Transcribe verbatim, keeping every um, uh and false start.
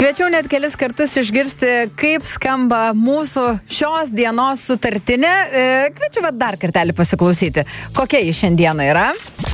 Kviečiau net kelis kartus išgirsti, kaip skamba mūsų šios dienos sutartinė. Kviečiu va dar kartelį pasiklausyti, kokia ji šiandieną yra.